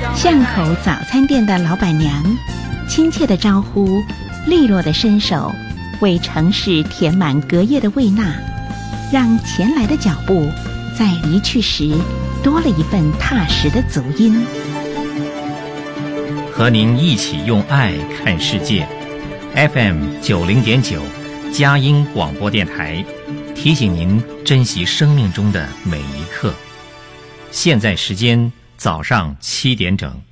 巷口早餐店的老板娘，亲切的招呼，利落的伸手，为城市填满隔夜的胃纳，让前来的脚步在离去时多了一份踏实的足音。 和您一起用爱看世界。FM 90.9佳音广播电台提醒您珍惜生命中的每一刻。现在时间早上7点整。